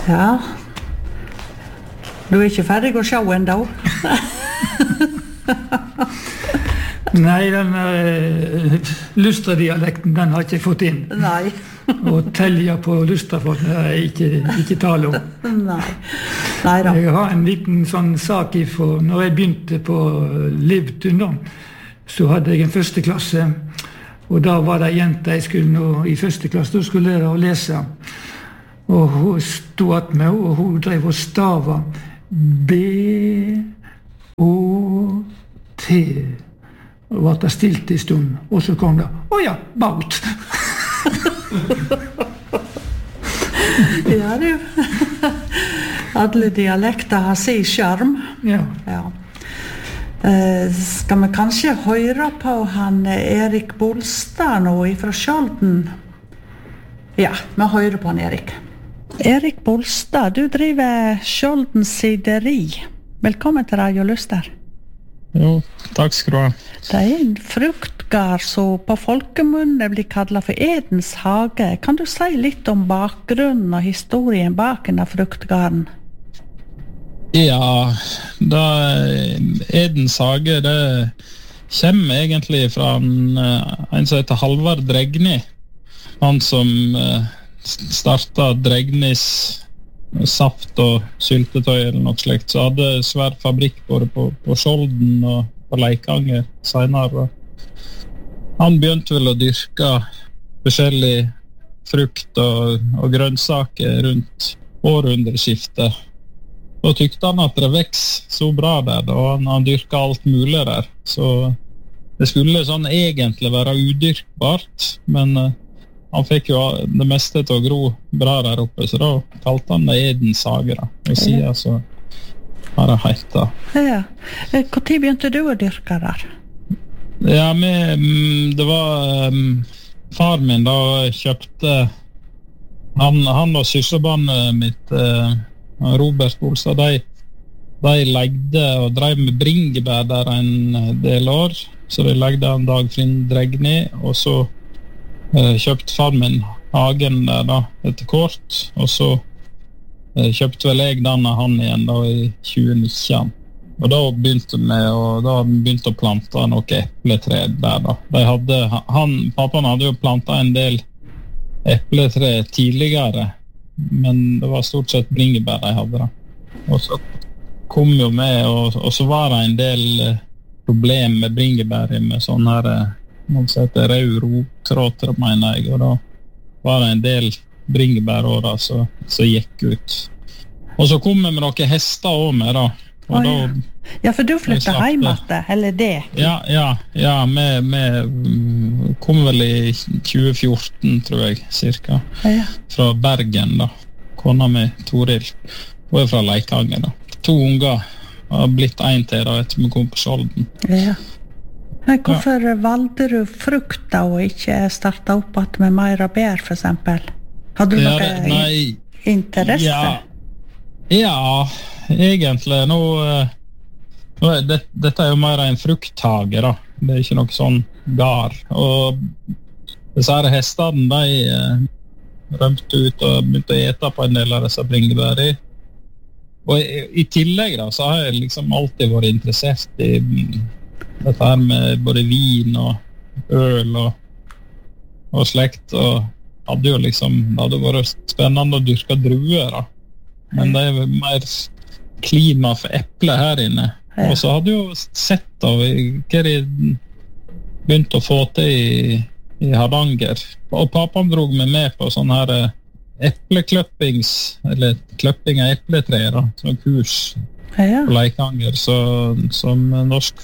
Ja. Du ikke ferdig å se enda? Nei, den Lustra-dialekten, den har ikke fått inn. Nei. Og telja på Lustrafolk er ikke tale om. Nei. Nei da. Jeg har en liten sånn sak ifra, når jeg begynte på Livtun da, så hadde jeg en første klasse, og da var det en jente jeg skulle nå i første klasse, da skulle jeg da lese. Og hun stod at meg, og hun drev og stava B-O-T. Og var det stilt i stund, og så kom det, ja, baut. Ja, du. Alle dialekter har sin skjerm. Ja. Skal vi kanskje høre på han Erik Bolstad nå fra Skjolden? Ja, vi hører på han Erik. Erik Bolstad, du driver Skjolden sideri. Velkommen til Radio Luster. Jo, takk skal du ha. Det en fruktgard som på folkemunne blir kallet for Edens hage. Kan du si litt om bakgrunnen og historien bak denne fruktgarden? Ja, Edens hage, det kommer egentlig fra en som heter Halvard Dregni. Han som startet Dregnis saft og syltetøy eller noe slikt, så hadde svær fabrikk både på Skjolden og på Leikanger senere. Han begynte vel å dyrke forskjellig frukt og grønnsaker rundt århundreskiftet. Og tykte han at det vekst så bra der, og han dyrket alt mulig der. Så det skulle sånn egentlig være udyrkbart, men han fikk jo det meste til å gro bra der oppe, så da kalte han det Edens hage da. Og siden så har det heita. Ja. Hvor tid begynte du å dyrke der? Ja, det var far min da kjøpte han og søsterbarnet mitt, Robert Bolstad, de legde og drev med bringebær der en del år, så de legde en Dagfinn Dregni, og så kjøpte far min hagen der da etter kort, og så kjøpte vel jeg den av han igjen da i 2019. Og da begynte å plante noe epletre der da. Pappaen hadde jo plantet en del epletre tidligere, men det var stort sett bringebær de hadde da. Og så kom jo med, og så var det en del problem med bringebær med sånn her man heter rød rottråter, mener jeg, og da var det en del bringebærårer som gikk ut. Og så kom vi med noen hester også med da. Ja, for du flyttet hjemme til, eller det? Ja, vi kom vel i 2014, tror jeg, cirka. Ja. Fra Bergen da. Kona mi, Toril, og fra Leikanger da. 2 unger har blitt en til da, etter vi kom på Skjolden. Ja. Hvorfor valgte du frukt da, og ikke startet opp med mer bær, for eksempel? Hadde du noe interesse? Ja, egentlig. Dette er jo mer en frukthage da. Det er ikke noe sånn gard. Og disse her hestene, de rømte ut og begynte å ete på en del av disse bringebær i. Og i tillegg da, så har jeg liksom alltid vært interessert i dette her med både vin og øl og slekt, og hadde jo liksom, det hadde vært spennende å dyrke druer da. Men det er mer klima for eple her inne. Og så hadde jeg jo sett da hva de begynte å få til i Hardanger. Og pappaen drog meg med på sånn her eplekløppings, eller kløpping av epletre da, sånn kurs på Leikanger, som norsk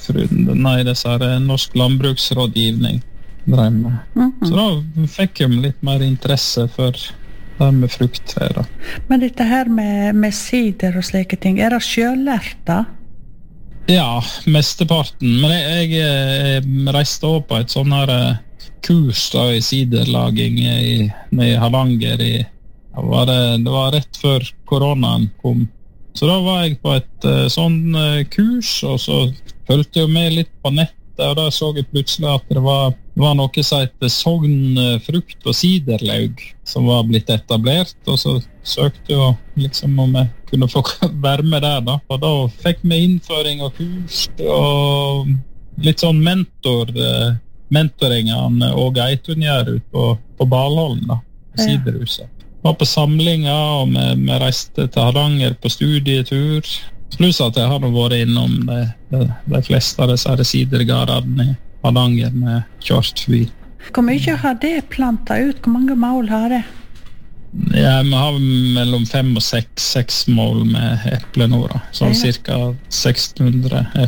landbruksrådgivning drev med. Så da fikk jeg litt mer interesse for det med frukttre da. Men dette her med sider og slike ting, er det selvlært da? Ja, mesteparten. Men jeg reiste også på et sånn her kurs da, i siderlaging i Hardanger. Det var rett før koronaen kom. Så da var jeg på et sånn kurs, og så følte jeg med litt på nettet, og da så jeg plutselig at det var var noe som heter Sogn frukt- og siderlaug som var blitt etablert, og så søkte jeg liksom om jeg kunne få være med der da, og da fikk vi innføring av kurs og litt sånn mentoring av Åge Eitun gjør ut på Balholm da, på Siderhuset. Var på samlinger, og vi reiste til Hardanger på studietur, pluss at jeg hadde vært innom de fleste av disse sidergardene i Hardanger med kjørt forbi. Hvor mye har det plantet ut? Hvor mange mål har det? Ja, vi har mellom 5 og 6 mål med eple nå da, sånn cirka 600